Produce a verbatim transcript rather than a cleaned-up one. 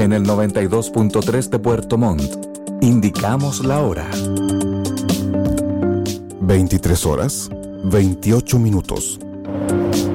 En el noventa y dos punto tres de Puerto Montt, indicamos la hora. veintitrés horas, veintiocho minutos.